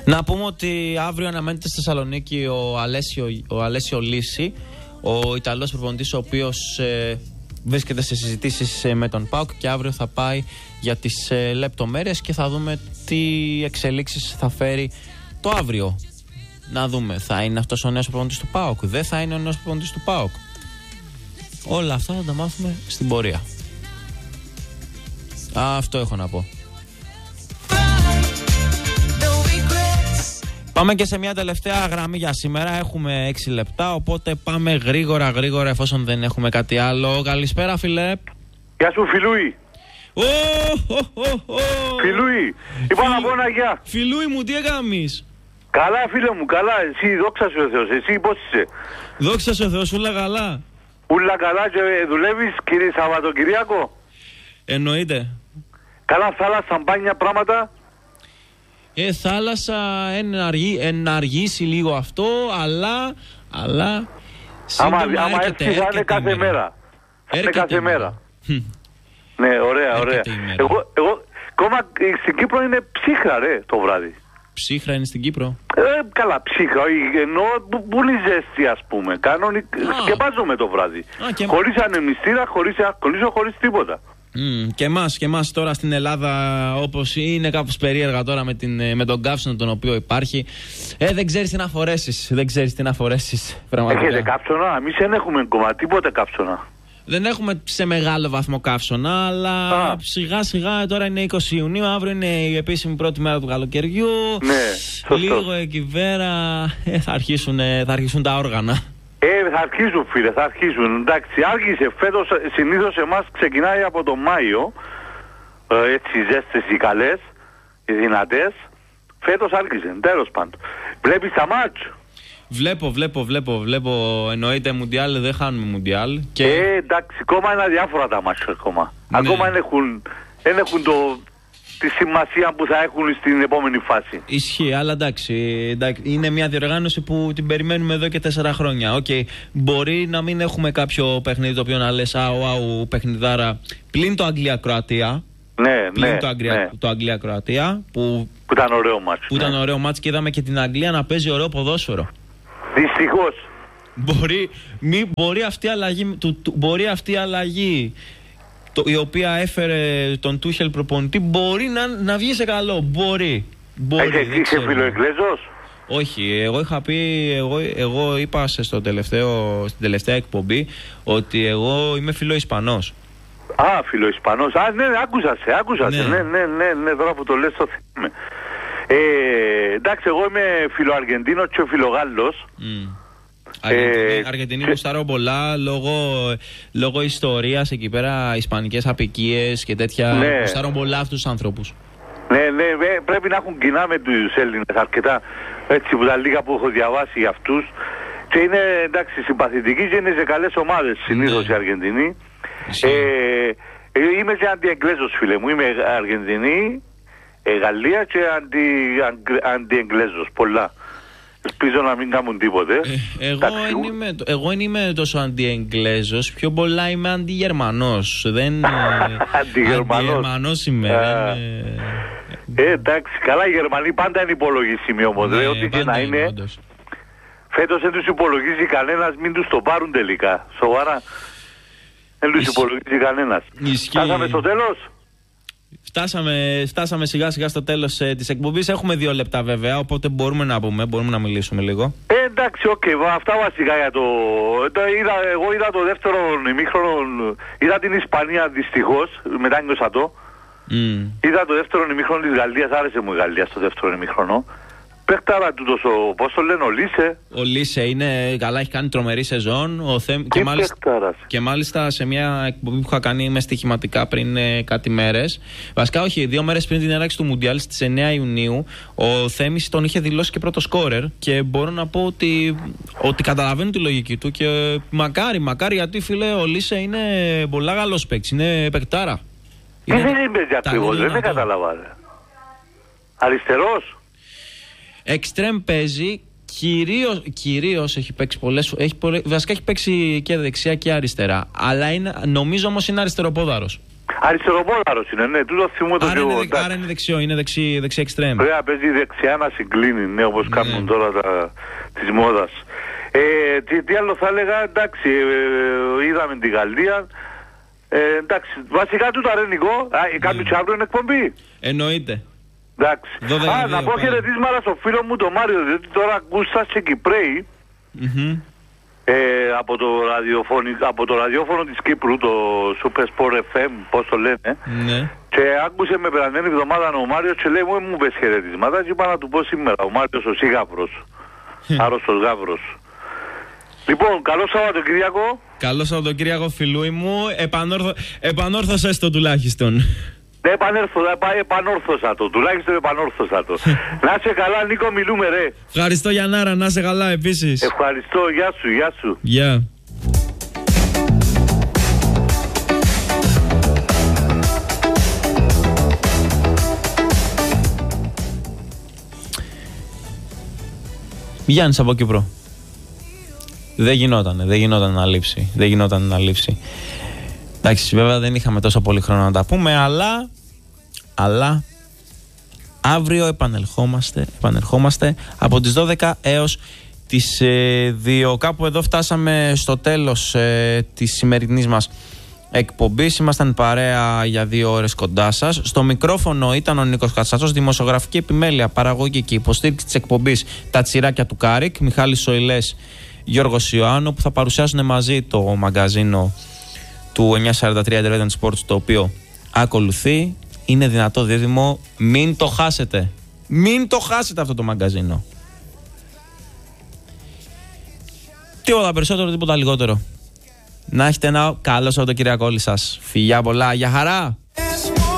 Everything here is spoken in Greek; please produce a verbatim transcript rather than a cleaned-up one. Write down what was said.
Να πούμε ότι αύριο αναμένεται στη Θεσσαλονίκη ο Αλέσιο, ο Αλέσιο Λύση, ο Ιταλός προπονητής, ο οποίος ε, βρίσκεται σε συζητήσεις ε, με τον ΠΑΟΚ, και αύριο θα πάει για τις ε, λεπτομέρειες και θα δούμε τι εξελίξεις θα φέρει το αύριο. Να δούμε, θα είναι αυτός ο νέος προπονητής του ΠΑΟΚ, δεν θα είναι ο νέος προπονητής του ΠΑΟΚ. Όλα αυτά θα τα μάθουμε στην πορεία. Α, αυτό έχω να πω. Πάμε και σε μια τελευταία γραμμή για σήμερα. Έχουμε έξι λεπτά, οπότε πάμε γρήγορα γρήγορα εφόσον δεν έχουμε κάτι άλλο. Καλησπέρα, φίλε. Γεια σου, Φιλούι. Ω, ω, ω, ω. Φιλούι. Είπα να πω ένα γεια. Φιλούι μου, τι έκαμες? Καλά, φίλε μου, καλά. Εσύ, δόξα σου ο Θεός. Εσύ πώς είσαι? Δόξα σου ο Θεός, ούλα καλά. Ούλα καλά και δουλεύεις, κύριε Σαββατοκυριακό? Εννοείται. Καλά θάλασσα, μπάνια, πράγματα. Ε, θάλασσα, εναργή, εναργήσει λίγο αυτό, αλλά, αλλά σύντομα άμα, άμα έρχεται, έρθει, θα είναι κάθε μέρα. μέρα. Θα είναι κάθε μέρα. Ναι, ωραία, ωραία. Εγώ, εγώ, ακόμα στην Κύπρο είναι ψύχρα, ρε, το βράδυ. Ψύχρα είναι στην Κύπρο? Ε, καλά, ψύχρα, ενώ που είναι ζέστη, ας πούμε. Κανονι... Σκεπάζομαι το βράδυ. Α, και... Χωρίς ανεμιστήρα, χωρίς ακολύσω, χωρίς τίποτα. Mm, και εμάς και εμάς τώρα στην Ελλάδα, όπως είναι κάπως περίεργα τώρα με, την, με τον καύσωνα τον οποίο υπάρχει, ε, δεν ξέρεις τι να φορέσεις. Δεν ξέρεις τι να φορέσεις. Έχετε καύσωνα? Εμείς δεν έχουμε ακόμα τίποτε καύσωνα. Δεν έχουμε σε μεγάλο βαθμό καύσωνα, αλλά Α. σιγά σιγά τώρα είναι είκοσι Ιουνίου, αύριο είναι η επίσημη πρώτη μέρα του καλοκαιριού. Ναι, σωστό. Λίγο εκεί πέρα ε, θα, αρχίσουν, θα αρχίσουν τα όργανα. Ε, θα αρχίσουν, φίλε, θα αρχίσουν. Εντάξει, άργησε φέτος, συνήθως εμάς ξεκινάει από τον Μάιο, ε, έτσι ζέστες οι καλές, οι δυνατές. Φέτος άργησε, τέλος πάντων. Βλέπεις τα μάτς? Βλέπω, βλέπω, βλέπω, βλέπω. Εννοείται Μουντιάλ, δεν χάνουμε Μουντιάλ. Και... Ε, εντάξει, ακόμα είναι αδιάφορα τα μάτς ακόμα. Ναι. Ακόμα δεν έχουν, δεν έχουν το... τη σημασία που θα έχουν στην επόμενη φάση. Ισχύει, αλλά εντάξει, εντάξει, είναι μια διοργάνωση που την περιμένουμε εδώ και τέσσερα χρόνια. Okay, μπορεί να μην έχουμε κάποιο παιχνίδι το οποίο να λες αου αου παιχνιδάρα πλην το Αγγλία-Κροατία. Ναι, πλην ναι, το, Αγγλία, ναι. το Αγγλία-Κροατία που, που ήταν ωραίο μάτς. Που ναι. ήταν ωραίο μάτς και είδαμε και την Αγγλία να παίζει ωραίο ποδόσφαιρο. Δυστυχώς. Μπορεί, μη, μπορεί, αυτή η αλλαγή, του, του, μπορεί αυτή η αλλαγή το, η οποία έφερε τον Τούχελ προπονητή μπορεί να, να βγει σε καλό. Μπορεί. μπορεί Έχει είσαι φιλοεγγλέζος? Όχι. Εγώ είχα πει, εγώ, εγώ είπα στο τελευταίο, στην τελευταία εκπομπή ότι εγώ είμαι φιλοϊσπανός. Α, φιλοϊσπανός. Α, ναι, άκουσα σε, άκουσα σε. Ναι, ναι, ναι, ναι, ναι, τώρα που το λες το θυμάμαι. Ε, εντάξει, εγώ είμαι φιλοαργεντίνος και φιλογάλλος. Mm. Αργεντινή, ε, Αργεντινή γουστάρω πολλά λόγω, λόγω ιστορίας εκεί πέρα, ισπανικές απικίες και τέτοια. Ναι. Γουστάρω πολλά αυτούς τους ανθρώπους. Ναι, ναι, πρέπει να έχουν κοινά με τους Έλληνες αρκετά, έτσι που τα λίγα που έχω διαβάσει για αυτούς. Και είναι εντάξει συμπαθητικοί και είναι σε καλές ομάδες συνήθως, ναι, οι Αργεντινοί. Ε, ε, είμαι και αντι-Εγγλέζος, φίλε μου, είμαι Αργεντινή, ε, Γαλλία και αντι-Εγγλέζος, πολλά. Ελπίζω να μην κάνουν τίποτε. Ε, εγώ, εν είμαι, εγώ δεν είμαι τόσο αντι-Εγγλέζος, πιο πολλά είμαι αντι-Γερμανός. Δεν, αντι-Γερμανός είμαι. Ε, ε, εντάξει, καλά, οι Γερμανοί πάντα είναι υπολογίσιμοι όμως. Ναι, ό,τι και να είναι. Όντως. Φέτος δεν τους υπολογίζει κανένας, μην τους το πάρουν τελικά. Σοβαρά. Δεν τους υπολογίζει κανένας. Φτάσαμε στο τέλος. Φτάσαμε, φτάσαμε σιγά σιγά στο τέλος ε, της εκπομπής. Έχουμε δύο λεπτά βέβαια, οπότε μπορούμε να πούμε, μπορούμε να μιλήσουμε λίγο. Ε, εντάξει, οκ, okay, αυτά βασικά για το... Είδα, εγώ είδα το δεύτερο ημίχρονο, είδα την Ισπανία δυστυχώς, μετά νιώσα το. Mm. Είδα το δεύτερο ημίχρονο της Γαλλίας, άρεσε μου η Γαλλία στο δεύτερο ημίχρονο. Παίχταρα του τόσο, πώς το λένε, ο Λίσε. Ο Λίσε είναι καλά, έχει κάνει τρομερή σεζόν. Ο Θε... και, μάλιστα, και μάλιστα σε μια εκπομπή που είχα κάνει με στοιχηματικά πριν ε, κάτι μέρες. Βασικά, όχι, δύο μέρες πριν την έναρξη του Μουντιάλ στις εννέα Ιουνίου, ο Θέμης τον είχε δηλώσει και πρώτο σκόρερ. Και μπορώ να πω ότι, ότι καταλαβαίνω τη λογική του. Και μακάρι, μακάρι, γιατί φίλε, ο Λίσε είναι πολλά καλός παίκτης. Είναι παικτάρα. Τι δεν είναι για ακριβώς, δεν κατάλαβα. Αριστερός. Εξτρέμ παίζει, κυρίως, κυρίως έχει παίξει πολλές, έχει πολλές, βασικά έχει παίξει και δεξιά και αριστερά, αλλά είναι, νομίζω όμως είναι αριστεροπόδαρος. Αριστεροπόδαρος είναι, ναι, τούτο θυμώ το Άρα, και εγώ. είναι, άρα είναι δεξιό, είναι δεξί, δεξί εξτρέμ. Πρέπει να παίζει δεξιά να συγκλίνει, ναι, όπως Ναι. κάνουν τώρα τα, της μόδας. Ε, τι, τι άλλο θα έλεγα, εντάξει, ε, είδαμε την Γαλλία. Ε, εντάξει, βασικά τούτα ρε Νικό, ε, κάνουν και αύριο εκπομπή. Εννοείται. Εντάξει. δώδεκα Α, δύο, να πω πάλι. χαιρετίσματα στο φίλο μου τον Μάριο, διότι τώρα ακούσα σε Κυπρέοι. Μμμ. Ε, από, το ραδιοφωνι... από το ραδιόφωνο της Κύπρου, το Super Sport εφ εμ, πώς το λένε, Ναι. και άκουσε με περασμένη εβδομάδα ο Μάριος και λέει μου, μου πες χαιρετίσματα και είπα να του πω σήμερα, ο Μάριος ο Σίγαυρος, άρρωστος Γαύρος. Λοιπόν, καλό Σαββατοκύριακο. Καλό Σαββατοκύριακο, φιλούι μου. Επανόρθω... Επανόρθωσες το τουλάχιστον. Δεν επανέρθω, θα πάει επανόρθωσα το, τουλάχιστον επανόρθωσα το. Να είσαι καλά Νίκο, μιλούμε ρε. Ευχαριστώ Γιαννάρα, να είσαι καλά επίσης. Ευχαριστώ, γεια σου, γεια σου. Γεια. Γιάννης από Κύπρο. Δεν γινόταν, δεν γινόταν να λείψει. Δεν γινόταν να λείψει. Εντάξει, βέβαια δεν είχαμε τόσο πολύ χρόνο να τα πούμε, αλλά, αλλά αύριο επανερχόμαστε, επανερχόμαστε από τις δώδεκα έως τις ε, δύο. Κάπου εδώ φτάσαμε στο τέλος ε, της σημερινής μας εκπομπής. Ήμασταν παρέα για δύο ώρες κοντά σας. Στο μικρόφωνο ήταν ο Νίκος Κατσάτσος, δημοσιογραφική επιμέλεια, παραγωγή και υποστήριξη της εκπομπής τα τσιράκια του Κάρικ, Μιχάλης Σοηλές, Γιώργος Ιωάννου, που θα παρουσιάσουν μαζί το μαγκαζίνο του εννιακόσια σαράντα τρία Independent Sports, το οποίο ακολουθεί. Είναι δυνατό δίδυμο, μην το χάσετε. Μην το χάσετε αυτό το μαγκαζίνο. Τίποτα περισσότερο, τίποτα λιγότερο. Να έχετε ένα καλό Σαββατοκύριακο όλοι σας. Φιλιά πολλά, για χαρά!